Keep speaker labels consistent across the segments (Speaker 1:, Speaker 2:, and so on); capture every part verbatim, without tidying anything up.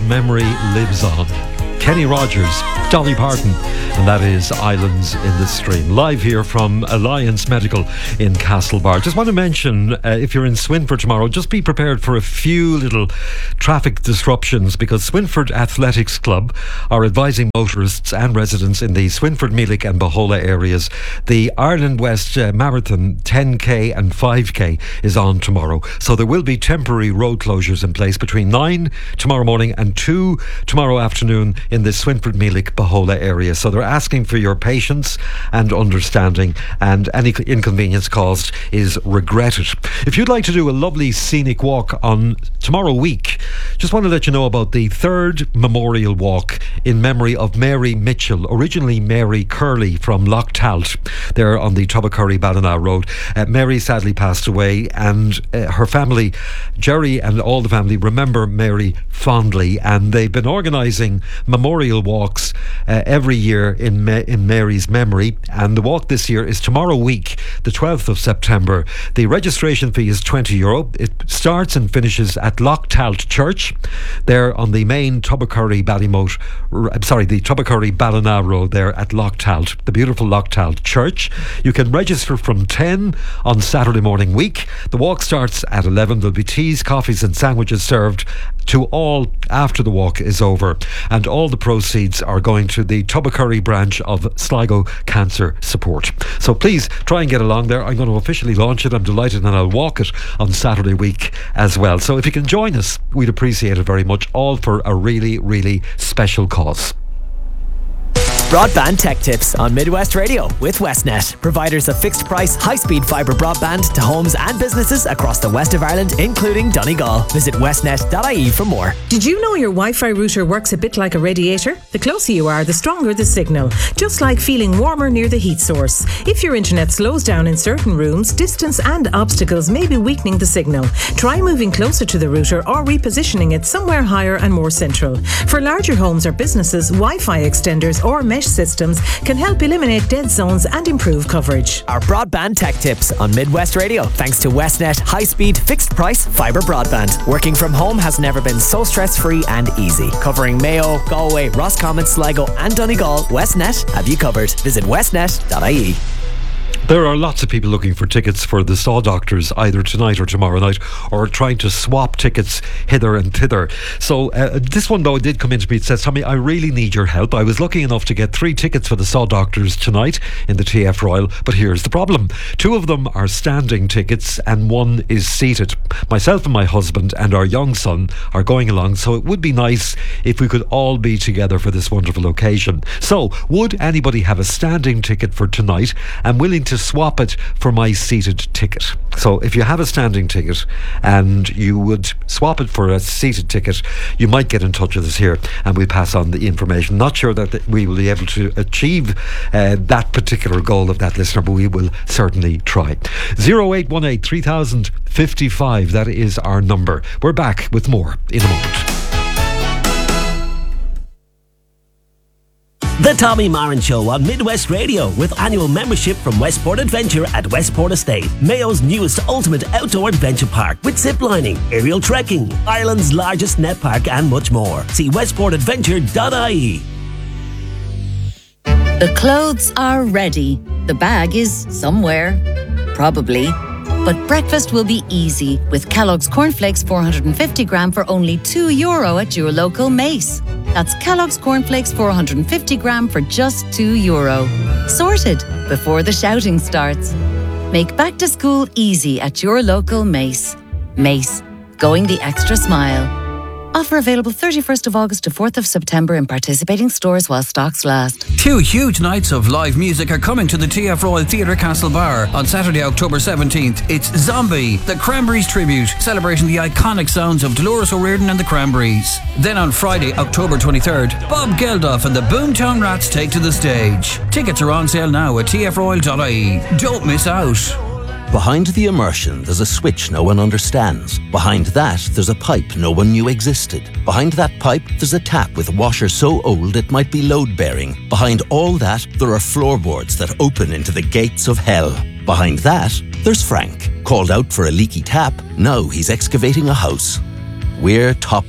Speaker 1: memory lives on. Kenny Rogers, Dolly Parton, and that is Islands in the Stream. Live here from Alliance Medical in Castlebar. Just want to mention, uh, if you're in Swinford tomorrow, just be prepared for a few little traffic disruptions, because Swinford Athletics Club are advising motorists and residents in the Swinford, Meelick and Bohola areas. The Ireland West uh, Marathon ten K and five K is on tomorrow, so there will be temporary road closures in place between nine tomorrow morning and two tomorrow afternoon in the Swinford, Meelick, Bohola area. So they're asking for your patience and understanding, and any inconvenience caused is regretted. If you'd like to do a lovely scenic walk on tomorrow week, just want to let you know about the third memorial walk in memory of Mary Mitchell, originally Mary Curley from Lochtalt, there on the Tubbacurry Ballina Road. Uh, Mary sadly passed away, and uh, her family, Jerry and all the family, remember Mary fondly, and they've been organising memorial walks uh, every year in Ma- in Mary's memory, and the walk this year is tomorrow week, the twelfth of September. The registration fee is twenty euro. It starts and finishes at Lochtalt Church, there on the main Tubbacurry Ballymote, I'm sorry, the Tubbacurry Ballina Road there at Lochtalt, the beautiful Lochtalt Church. You can register from ten on Saturday morning week. The walk starts at eleven. There'll be teas, coffees and sandwiches served to all after the walk is over, and all the proceeds are going to the Tubbacurry branch of Sligo Cancer Support. So please try and get along there. I'm going to officially launch it. I'm delighted, and I'll walk it on Saturday week as well. So if you can join us, we'd appreciate it very much, all for a really, really special cause.
Speaker 2: Broadband Tech Tips on Midwest Radio with Westnet, providers of fixed price, high-speed fibre broadband to homes and businesses across the west of Ireland, including Donegal. Visit westnet dot I E for more.
Speaker 3: Did you know your Wi-Fi router works a bit like a radiator? The closer you are, the stronger the signal, just like feeling warmer near the heat source. If your internet slows down in certain rooms, distance and obstacles may be weakening the signal. Try moving closer to the router or repositioning it somewhere higher and more central. For larger homes or businesses, Wi-Fi extenders or mesh systems can help eliminate dead zones and improve coverage.
Speaker 2: Our Broadband Tech Tips on Midwest Radio, thanks to Westnet high-speed fixed price fibre broadband. Working from home has never been so stress-free and easy. Covering Mayo, Galway, Roscommon, Sligo and Donegal, Westnet have you covered. Visit westnet dot I E.
Speaker 1: There are lots of people looking for tickets for the Saw Doctors either tonight or tomorrow night, or trying to swap tickets hither and thither. So uh, this one though did come in to me. It says, Tommy, I really need your help. I was lucky enough to get three tickets for the Saw Doctors tonight in the T F Royal, but here's the problem. Two of them are standing tickets and one is seated. Myself and my husband and our young son are going along, so it would be nice if we could all be together for this wonderful occasion. So would anybody have a standing ticket for tonight and willing to swap it for my seated ticket? So if you have a standing ticket and you would swap it for a seated ticket, you might get in touch with us here and we'll pass on the information. Not sure that we will be able to achieve uh, that particular goal of that listener, but we will certainly try. oh eight one eight, three thousand fifty-five, that is our number. We're back with more in a moment.
Speaker 4: The Tommy Marin Show on Midwest Radio, with annual membership from Westport Adventure at Westport Estate, Mayo's newest ultimate outdoor adventure park, with ziplining, aerial trekking, Ireland's largest net park and much more. See westport adventure dot I E.
Speaker 5: The clothes are ready. The bag is somewhere, probably. But breakfast will be easy with Kellogg's Cornflakes four hundred fifty gram for only two euro at your local Mace. That's Kellogg's Cornflakes four hundred fifty gram for just two euro. Sorted before the shouting starts. Make back to school easy at your local Mace. Mace, going the extra mile. Offer available thirty-first of August to fourth of September in participating stores while stocks last.
Speaker 6: Two huge nights of live music are coming to the T F Royal Theatre Castlebar on Saturday, October seventeenth. It's Zombie, the Cranberries tribute, celebrating the iconic sounds of Dolores O'Riordan and the Cranberries. Then on Friday, October twenty-third, Bob Geldof and the Boomtown Rats take to the stage. Tickets are on sale now at t f royal dot I E. Don't miss out.
Speaker 7: Behind the immersion, there's a switch no one understands. Behind that, there's a pipe no one knew existed. Behind that pipe, there's a tap with a washer so old it might be load-bearing. Behind all that, there are floorboards that open into the gates of hell. Behind that, there's Frank. Called out for a leaky tap, now he's excavating a house. We're Topline.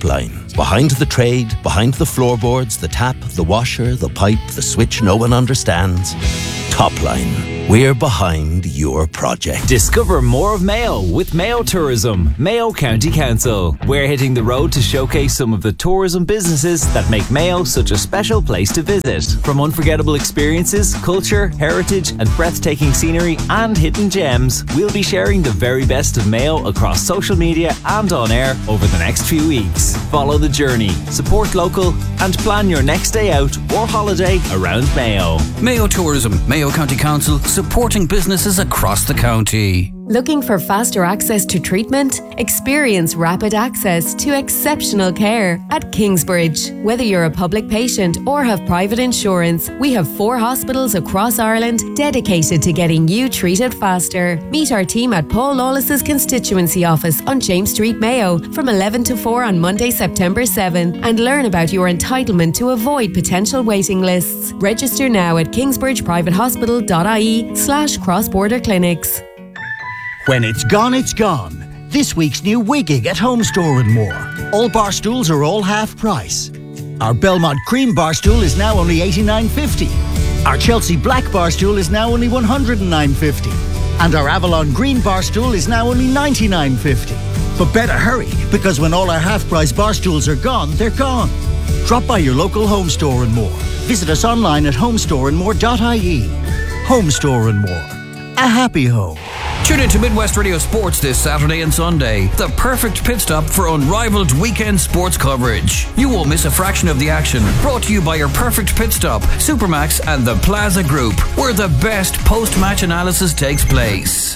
Speaker 7: Behind the trade, behind the floorboards, the tap, the washer, the pipe, the switch no one understands. Topline. We're behind your project.
Speaker 2: Discover more of Mayo with Mayo Tourism, Mayo County Council. We're hitting the road to showcase some of the tourism businesses that make Mayo such a special place to visit. From unforgettable experiences, culture, heritage and breathtaking scenery and hidden gems, we'll be sharing the very best of Mayo across social media and on air over the next few weeks. Follow the journey, support local and plan your next day out or holiday around Mayo.
Speaker 6: Mayo Tourism, Mayo County Council, supporting businesses across the county.
Speaker 8: Looking for faster access to treatment? Experience rapid access to exceptional care at Kingsbridge. Whether you're a public patient or have private insurance, we have four hospitals across Ireland dedicated to getting you treated faster. Meet our team at Paul Lawless's constituency office on James Street, Mayo from eleven to four on Monday, September seventh and learn about your entitlement to avoid potential waiting lists. Register now at kingsbridgeprivatehospital.ie slash cross-border clinics.
Speaker 9: When it's gone, it's gone. This week's new Wigging at Home Store and More. All bar stools are all half price. Our Belmont Cream bar stool is now only eighty-nine fifty. Our Chelsea Black bar stool is now only one hundred nine fifty. And our Avalon Green bar stool is now only ninety-nine fifty. But better hurry, because when all our half price bar stools are gone, they're gone. Drop by your local Home Store and More. Visit us online at homestore and more dot I E. Home Store and More. A happy home.
Speaker 6: Tune in to Midwest Radio Sports this Saturday and Sunday. The perfect pit stop for unrivaled weekend sports coverage. You won't miss a fraction of the action. Brought to you by your perfect pit stop, Supermax and the Plaza Group, where the best post-match analysis takes place.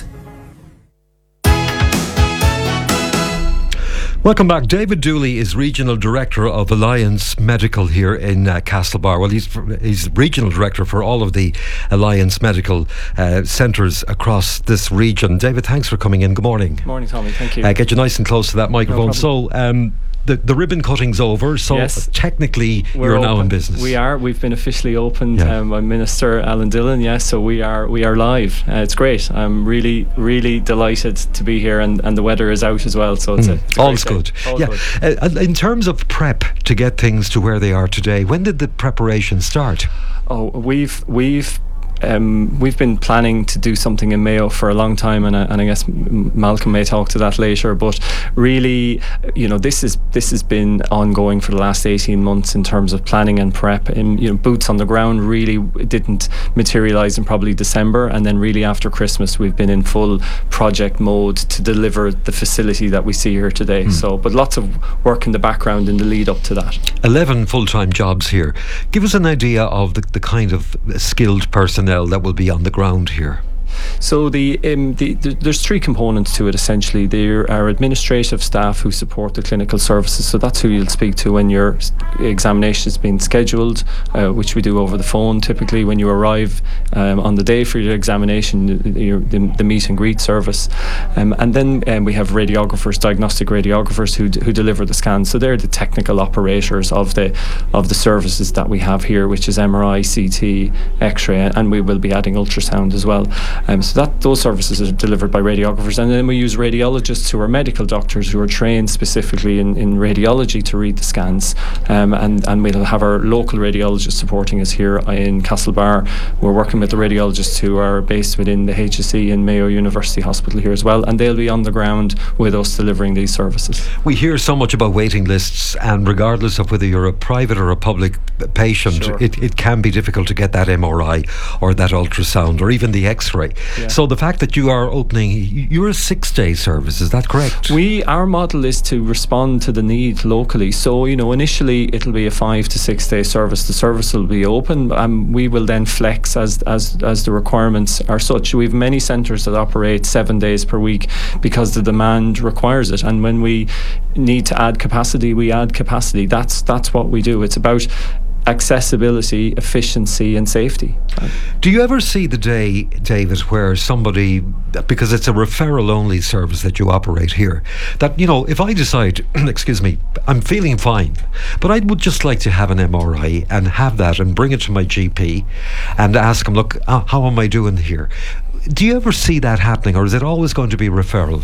Speaker 1: Welcome back. David Dooley is Regional Director of Alliance Medical here in uh, Castlebar. Well, he's he's Regional Director for all of the Alliance Medical uh, centres across this region. David, thanks for coming in. Good morning.
Speaker 10: Good morning, Tommy. Thank you.
Speaker 1: Uh, get you nice and close to that microphone.
Speaker 10: No
Speaker 1: so, um, the, the ribbon cutting's over, so
Speaker 10: yes.
Speaker 1: technically
Speaker 10: We're
Speaker 1: you're
Speaker 10: open.
Speaker 1: now in business.
Speaker 10: We are. We've been officially opened
Speaker 1: yeah.
Speaker 10: um, by Minister Alan Dillon. Yes, so we are. We are live. Uh, it's great. I'm really, really delighted to be here, and, and the weather is out as well. So it's, mm. a, it's a
Speaker 1: all's
Speaker 10: great
Speaker 1: good.
Speaker 10: day. All's
Speaker 1: yeah.
Speaker 10: good.
Speaker 1: Uh, in terms of prep to get things to where they are today, when did the preparation start?
Speaker 10: Oh, we've we've. Um, we've been planning to do something in Mayo for a long time, and, uh, and I guess Malcolm may talk to that later, but really, you know, this is this has been ongoing for the last eighteen months in terms of planning and prep, and you know, boots on the ground really didn't materialise in probably December, and then really after Christmas we've been in full project mode to deliver the facility that we see here today. Mm. So but lots of work in the background in the lead up to that.
Speaker 1: eleven full-time jobs here. Give us an idea of the, the kind of skilled personnel that will be on the ground here.
Speaker 10: So the, um, the, the there's three components to it essentially. There are administrative staff who support the clinical services, so that's who you'll speak to when your examination is being scheduled, uh, which we do over the phone typically when you arrive um, on the day for your examination, your, the, the meet and greet service, um, and then um, we have radiographers, diagnostic radiographers who, d- who deliver the scans. So they're the technical operators of the of the services that we have here, which is M R I, C T, X-ray, and we will be adding ultrasound as well. Um, so that those services are delivered by radiographers, and then we use radiologists who are medical doctors who are trained specifically in, in radiology to read the scans, um, and, and we'll have our local radiologists supporting us here in Castlebar. We're working with the radiologists who are based within the H S E and Mayo University Hospital here as well, and they'll be on the ground with us delivering these services.
Speaker 1: We hear so much about waiting lists, and regardless of whether you're a private or a public patient,
Speaker 10: Sure.
Speaker 1: it, it can be difficult to get that M R I or that ultrasound or even the X-ray. Yeah. So the fact that you are opening, you're a six-day service, is that correct?
Speaker 10: We our model is to respond to the need locally. So you know, initially it'll be a five to six day service. The service will be open, and um, we will then flex as as as the requirements are such. We have many centres that operate seven days per week because the demand requires it, and when we need to add capacity, we add capacity. That's that's what we do. It's about accessibility, efficiency and safety.
Speaker 1: Do you ever see the day, David, where somebody, because it's a referral only service that you operate here, that, you know, if I decide, excuse me, I'm feeling fine, but I would just like to have an M R I and have that and bring it to my G P and ask him, look, uh, how am I doing here? Do you ever see that happening, or is it always going to be referral?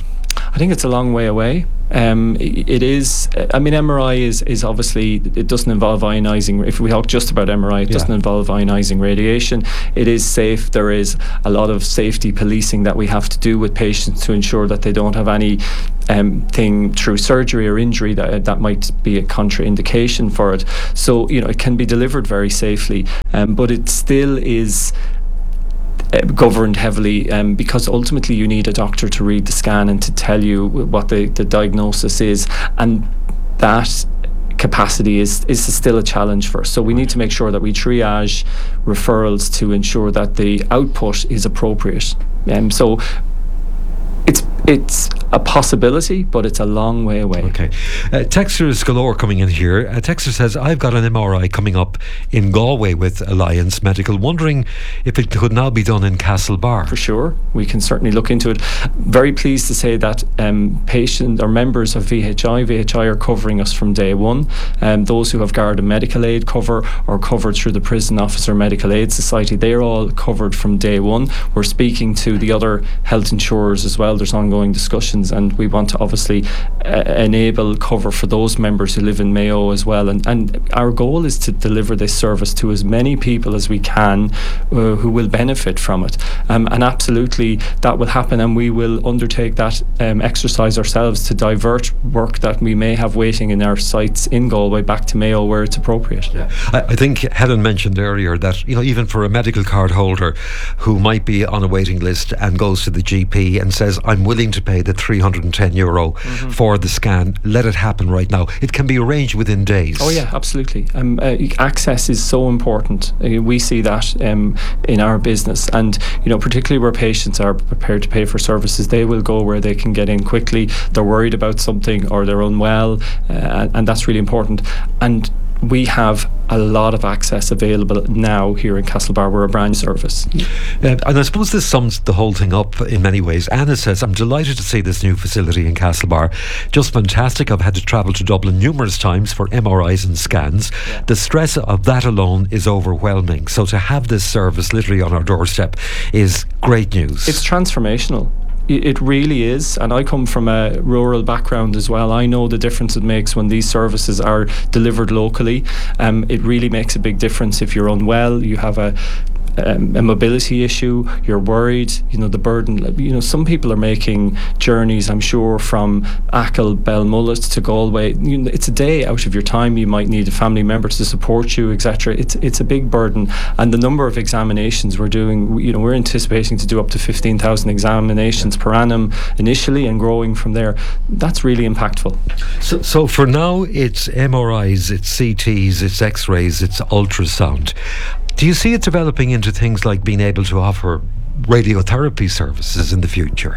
Speaker 10: I think it's a long way away. Um, it is, I mean, M R I is, is obviously, it doesn't involve ionizing. If we talk just about M R I, it yeah. doesn't involve ionizing radiation. It is safe. There is a lot of safety policing that we have to do with patients to ensure that they don't have any um, thing through surgery or injury that that might be a contraindication for it. So, you know, it can be delivered very safely, um, but it still is Uh, governed heavily um, because ultimately you need a doctor to read the scan and to tell you what the, the diagnosis is, and that capacity is is still a challenge for us. So we need to make sure that we triage referrals to ensure that the output is appropriate. Um, so it's it's a possibility, but it's a long way away.
Speaker 1: Okay. Uh, Texters galore coming in here. A texter says, I've got an M R I coming up in Galway with Alliance Medical, wondering if it could now be done in Castlebar.
Speaker 10: For sure. We can certainly look into it. Very pleased to say that um, patients or members of V H I, V H I are covering us from day one. Um, those who have Garda Medical Aid cover or covered through the Prison Officer Medical Aid Society, they're all covered from day one. We're speaking to the other health insurers as well. There's ongoing discussions, and we want to obviously uh, enable cover for those members who live in Mayo as well. And, and our goal is to deliver this service to as many people as we can uh, who will benefit from it. Um, and absolutely that will happen, and we will undertake that um, exercise ourselves to divert work that we may have waiting in our sites in Galway back to Mayo where it's appropriate.
Speaker 1: Yeah. I, I think Helen mentioned earlier that, you know, even for a medical card holder who might be on a waiting list and goes to the G P and says, I'm willing to pay the three hundred ten euro mm-hmm. for the scan, let it happen right now. It can be arranged within days.
Speaker 10: Oh yeah, absolutely. Um, uh, access is so important. Uh, we see that um, in our business, and you know, particularly where patients are prepared to pay for services, they will go where they can get in quickly. They're worried about something or they're unwell, uh, and that's really important. And we have a lot of access available now here in Castlebar. We're a branch service.
Speaker 1: Uh, and I suppose this sums the whole thing up in many ways. Anna says, I'm delighted to see this new facility in Castlebar. Just fantastic. I've had to travel to Dublin numerous times for M R Is and scans. Yeah. The stress of that alone is overwhelming. So to have this service literally on our doorstep is great news.
Speaker 10: It's transformational. It really is, and I come from a rural background as well. I know the difference it makes when these services are delivered locally. Um, it really makes a big difference if you're unwell, you have a Um, a mobility issue, you're worried, you know, the burden, you know, some people are making journeys, I'm sure, from Achill, Belmullet to Galway. You know, it's a day out of your time. You might need a family member to support you, et cetera. It's it's a big burden, and the number of examinations we're doing, you know, we're anticipating to do up to fifteen thousand examinations per annum initially, and growing from there. That's really impactful.
Speaker 1: So, so for now, it's M R Is, it's C Ts, it's X-rays, it's ultrasound. Do you see it developing into things like being able to offer radiotherapy services in the future?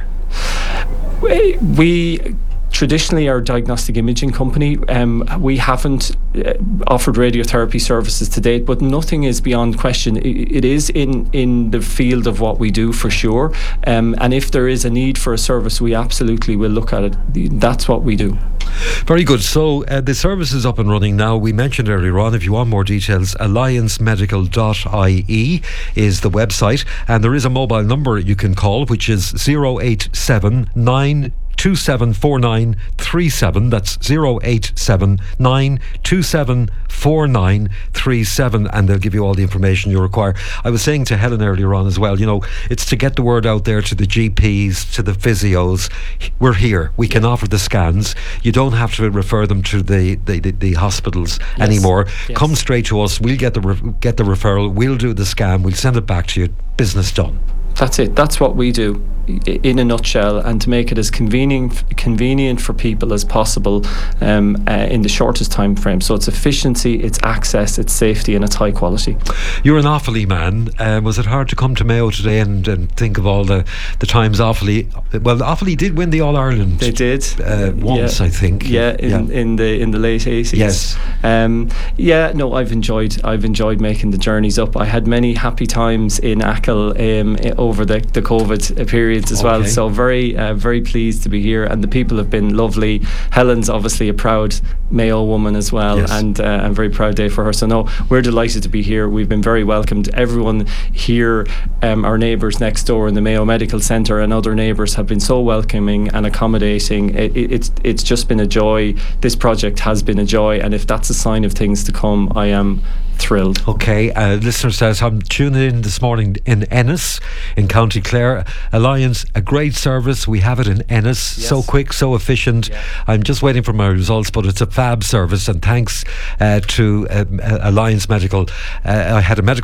Speaker 10: We, we traditionally are a diagnostic imaging company. Um, we haven't uh, offered radiotherapy services to date, but nothing is beyond question. It, it is in, in the field of what we do for sure. Um, and if there is a need for a service, we absolutely will look at it. That's what we do.
Speaker 1: Very good. So uh, the service is up and running now. We mentioned earlier on, if you want more details, alliance medical dot I E is the website, and there is a mobile number you can call, which is zero eight seven nine two seven four nine three seven. That's zero eight seven nine two seven four nine three seven, and they'll give you all the information you require. I was saying to Helen earlier on as well, you know, it's to get the word out there to the G Ps, to the physios. We're here. We can offer the scans. You don't have to refer them to the the, the, the hospitals yes. anymore. Yes. Come straight to us. We'll get the re- get the referral. We'll do the scan. We'll send it back to you. Business done.
Speaker 10: That's it. That's what we do in a nutshell, and to make it as convenient convenient for people as possible um, uh, in the shortest time frame. So it's efficiency, it's access, it's safety, and it's high quality.
Speaker 1: You're an Offaly man. Uh, was it hard to come to Mayo today and, and think of all the, the times Offaly? Well, Offaly did win the All Ireland.
Speaker 10: They did
Speaker 1: uh, once,
Speaker 10: yeah.
Speaker 1: I think.
Speaker 10: Yeah, in, yeah, in the in the late eighties.
Speaker 1: Yes.
Speaker 10: Um, yeah. No, I've enjoyed I've enjoyed making the journeys up. I had many happy times in Achill um, over the, the COVID periods as
Speaker 1: Okay.
Speaker 10: well. So very, uh, very pleased to be here, and the people have been lovely. Helen's obviously a proud Mayo woman as well,
Speaker 1: Yes.
Speaker 10: and uh, I'm very proud day for her. So no, we're delighted to be here. We've been very welcomed. Everyone here, um, our neighbours next door in the Mayo Medical Centre and other neighbours have been so welcoming and accommodating. It, it, it's it's just been a joy. This project has been a joy, and if that's a sign of things to come, I am thrilled.
Speaker 1: Okay, uh, listener says, I'm tuning in this morning in Ennis, in County Clare. Alliance, a great service. We have it in Ennis.
Speaker 10: Yes.
Speaker 1: So quick, so efficient.
Speaker 10: Yeah.
Speaker 1: I'm just waiting for my results, but it's a fab service. And thanks uh, to um, uh, Alliance Medical. Uh, I had a medical